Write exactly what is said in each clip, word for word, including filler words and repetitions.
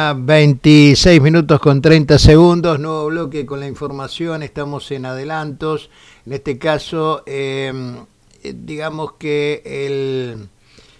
mañana, veintiséis minutos con treinta segundos, nuevo bloque con la información, estamos en adelantos. En este caso, eh, digamos que el,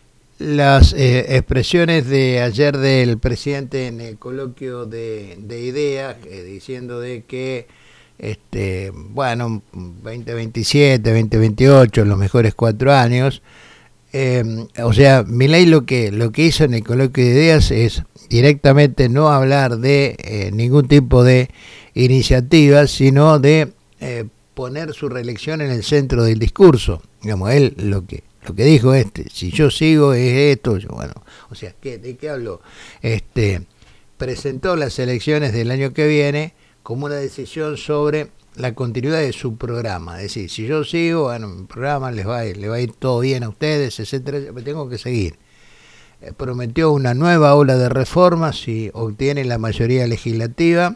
las eh, expresiones de ayer del presidente en el coloquio de, de ideas, eh, diciendo de que, este, bueno, veinte veintisiete, veinte veintiocho, los mejores cuatro años. Eh, o sea, Milei lo que lo que hizo en el coloquio de ideas es directamente no hablar de eh, ningún tipo de iniciativa, sino de eh, poner su reelección en el centro del discurso. Digamos, él lo que lo que dijo este, si yo sigo es esto, yo, bueno, o sea, ¿qué, ¿de qué habló? Este, presentó las elecciones del año que viene como una decisión sobre la continuidad de su programa, es decir, si yo sigo, bueno, mi programa les va a ir, les va a ir todo bien a ustedes, etcétera, me tengo que seguir. Eh, prometió una nueva ola de reformas si obtiene la mayoría legislativa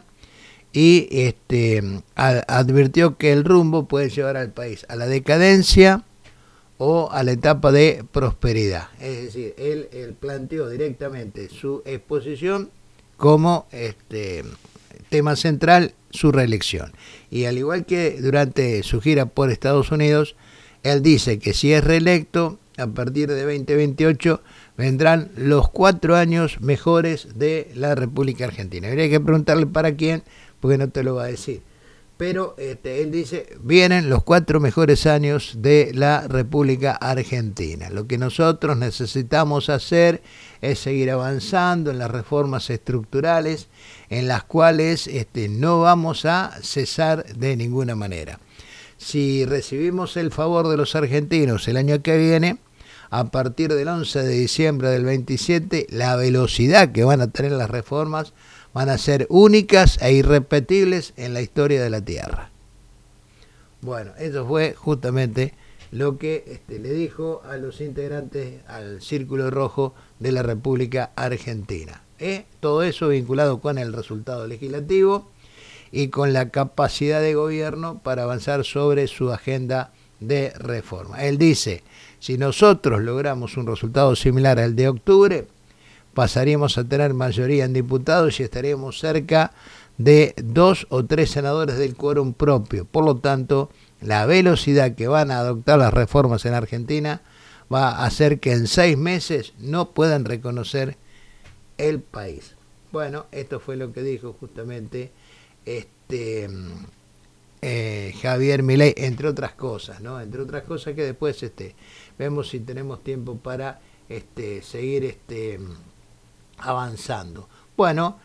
y este a, advirtió que el rumbo puede llevar al país a la decadencia o a la etapa de prosperidad. Es decir, él, él planteó directamente su exposición como este tema central su reelección. Y al igual que durante su gira por Estados Unidos, él dice que si es reelecto, a partir de veinte veintiocho vendrán los cuatro años mejores de la República Argentina. Habría que preguntarle para quién, porque no te lo va a decir. Pero este, él dice, vienen los cuatro mejores años de la República Argentina. Lo que nosotros necesitamos hacer es seguir avanzando en las reformas estructurales, en las cuales este, no vamos a cesar de ninguna manera. Si recibimos el favor de los argentinos el año que viene, a partir del once de diciembre del veintisiete, la velocidad que van a tener las reformas van a ser únicas e irrepetibles en la historia de la Tierra. Bueno, eso fue justamente lo que este, le dijo a los integrantes al Círculo Rojo de la República Argentina. ¿Eh? Todo eso vinculado con el resultado legislativo y con la capacidad de gobierno para avanzar sobre su agenda de reforma. Él dice, si nosotros logramos un resultado similar al de octubre, pasaríamos a tener mayoría en diputados y estaríamos cerca de dos o tres senadores del quórum propio. Por lo tanto, la velocidad que van a adoptar las reformas en Argentina va a hacer que en seis meses no puedan reconocer el país. Bueno, esto fue lo que dijo justamente este eh, Javier Milei, entre otras cosas, ¿no? Entre otras cosas que después este vemos si tenemos tiempo para este seguir este avanzando. Bueno,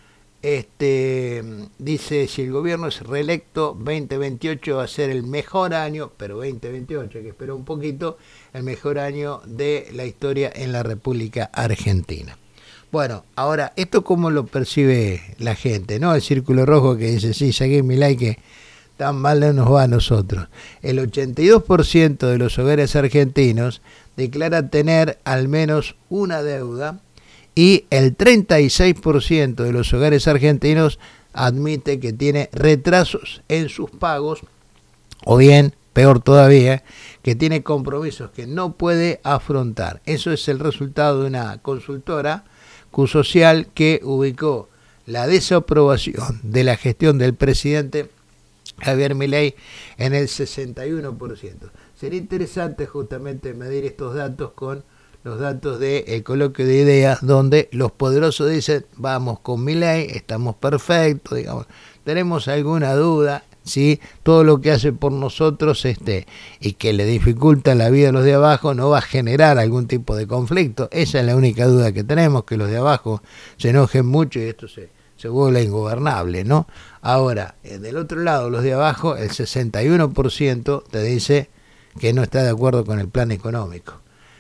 este dice, si el gobierno es reelecto, veinte veintiocho va a ser el mejor año, pero veinte veintiocho, hay que esperar un poquito, el mejor año de la historia en la República Argentina. Bueno, ahora, ¿esto cómo lo percibe la gente, no? El Círculo Rojo que dice, sí, seguí Milei, que tan mal no nos va a nosotros. El ochenta y dos por ciento de los hogares argentinos declara tener al menos una deuda y el treinta y seis por ciento de los hogares argentinos admite que tiene retrasos en sus pagos, o bien, peor todavía, que tiene compromisos que no puede afrontar. Eso es el resultado de una consultora Q-Social que ubicó la desaprobación de la gestión del presidente Javier Milei en el sesenta y uno por ciento. Sería interesante justamente medir estos datos con los datos del coloquio de ideas, donde los poderosos dicen, vamos con Milei, estamos perfectos, digamos, tenemos alguna duda, ¿sí? Todo lo que hace por nosotros este y que le dificulta la vida a los de abajo no va a generar algún tipo de conflicto. Esa es la única duda que tenemos, que los de abajo se enojen mucho y esto se, se vuelve ingobernable, ¿no? Ahora, del otro lado, los de abajo, el sesenta y uno por ciento te dice que no está de acuerdo con el plan económico.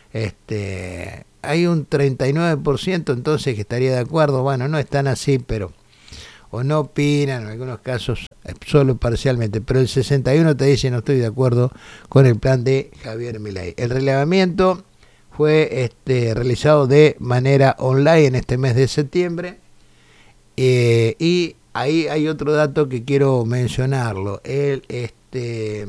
Este, hay un treinta y nueve por ciento entonces que estaría de acuerdo, bueno, no están así, pero o no opinan, en algunos casos solo parcialmente, pero el sesenta y uno por ciento te dice no estoy de acuerdo con el plan de Javier Milei. El relevamiento fue este, realizado de manera online en este mes de septiembre eh, y ahí hay otro dato que quiero mencionarlo. El este,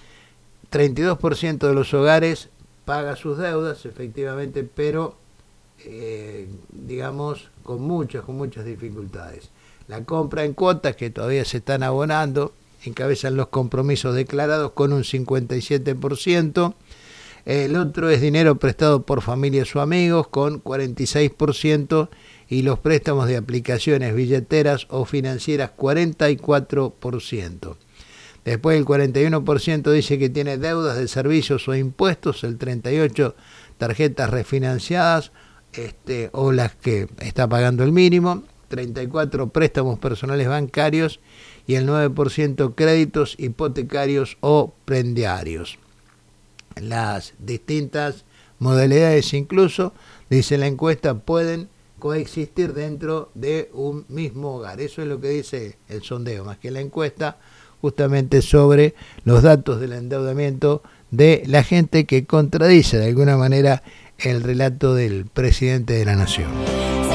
treinta y dos por ciento de los hogares paga sus deudas, efectivamente, pero eh, digamos, con muchas, con muchas dificultades. La compra en cuotas, que todavía se están abonando, encabezan los compromisos declarados con un cincuenta y siete por ciento. El otro es dinero prestado por familias o amigos con cuarenta y seis por ciento y los préstamos de aplicaciones billeteras o financieras cuarenta y cuatro por ciento. Después el cuarenta y uno por ciento dice que tiene deudas de servicios o impuestos, el treinta y ocho por ciento tarjetas refinanciadas este, o las que está pagando el mínimo, treinta y cuatro por ciento préstamos personales bancarios y el nueve por ciento créditos hipotecarios o prendiarios. Las distintas modalidades incluso, dice la encuesta, pueden coexistir dentro de un mismo hogar. Eso es lo que dice el sondeo, más que la encuesta, justamente sobre los datos del endeudamiento de la gente que contradice de alguna manera el relato del presidente de la Nación.